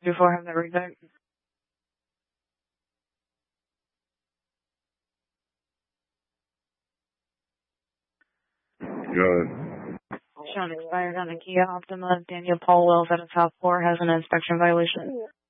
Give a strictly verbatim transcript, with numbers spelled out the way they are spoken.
before having the reback. Good. Shown expired on a Kia Optima. Daniel Paul Wells out of South Four has an inspection violation.